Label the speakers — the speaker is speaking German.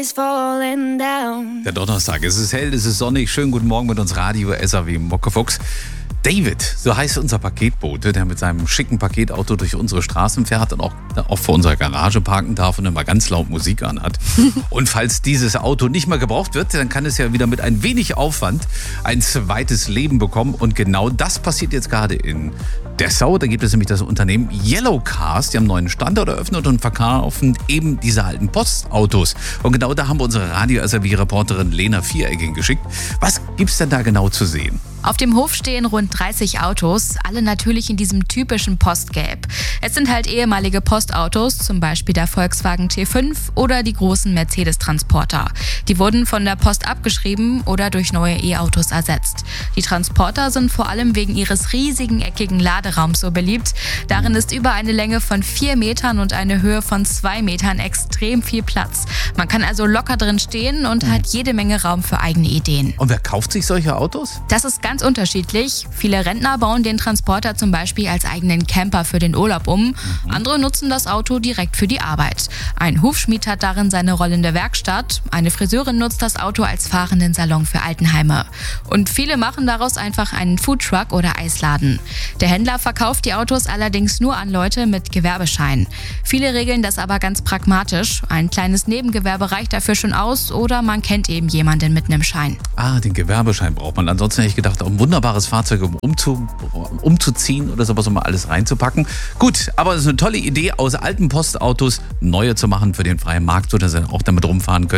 Speaker 1: Der Donnerstag, es ist hell, es ist sonnig. Schönen guten Morgen mit uns Radio SAW Muckefuchs. David, so heißt unser Paketbote, der mit seinem schicken Paketauto durch unsere Straßen fährt und auch vor unserer Garage parken darf und immer ganz laut Musik anhat. Und falls dieses Auto nicht mehr gebraucht wird, dann kann es ja wieder mit ein wenig Aufwand ein zweites Leben bekommen. Und genau das passiert jetzt gerade in Dessau. Da gibt es nämlich das Unternehmen Yellow Cars, die haben einen neuen Standort eröffnet und verkaufen eben diese alten Postautos. Und genau da haben wir unsere Radio SAW-Reporterin Lena Vierecking geschickt. Was gibt's denn da genau zu sehen?
Speaker 2: Auf dem Hof stehen rund 30 Autos, alle natürlich in diesem typischen Postgelb. Es sind halt ehemalige Postautos, zum Beispiel der Volkswagen T5 oder die großen Mercedes-Transporter. Die wurden von der Post abgeschrieben oder durch neue E-Autos ersetzt. Die Transporter sind vor allem wegen ihres riesigen eckigen Laderaums so beliebt. Darin ist über eine Länge von 4 Metern und eine Höhe von 2 Metern extrem viel Platz. Man kann also locker drin stehen und hat jede Menge Raum für eigene Ideen.
Speaker 1: Und wer kauft sich solche Autos?
Speaker 2: Das ist ganz unterschiedlich. Viele Rentner bauen den Transporter zum Beispiel als eigenen Camper für den Urlaub um. Andere nutzen das Auto direkt für die Arbeit. Ein Hufschmied hat darin seine rollende Werkstatt. Eine Friseurin nutzt das Auto als fahrenden Salon für Altenheime. Und viele machen daraus einfach einen Foodtruck oder Eisladen. Der Händler verkauft die Autos allerdings nur an Leute mit Gewerbeschein. Viele regeln das aber ganz pragmatisch. Ein kleines Nebengewerbe reicht dafür schon aus oder man kennt eben jemanden mit einem Schein.
Speaker 1: Den Gewerbeschein braucht man. Ansonsten hätte ich gedacht, auch ein wunderbares Fahrzeug, um umzuziehen oder sowas, um mal alles reinzupacken. Gut, aber es ist eine tolle Idee, aus alten Postautos neue zu machen für den freien Markt, sodass sie auch damit rumfahren können.